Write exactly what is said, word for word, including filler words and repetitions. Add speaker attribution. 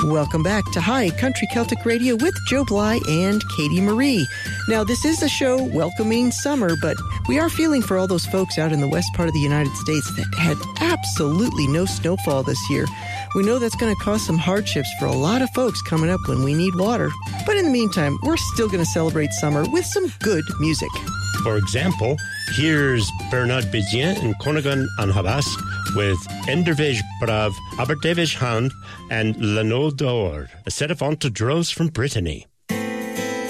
Speaker 1: Welcome back to Hi Country Celtic Radio with Joe Bly and Katie Marie. Now, this is a show welcoming summer, but we are feeling for all those folks out in the west part of the United States that had absolutely no snowfall this year. We know that's going to cause some hardships for a lot of folks coming up when we need water. But in the meantime, we're still going to celebrate summer with some good music.
Speaker 2: For example, here's Bernard Bizien and Conaghan and Havas with Endervej Brav, Aberdevej Hand, and L'Anneau d'Or, a set of entendres from Brittany.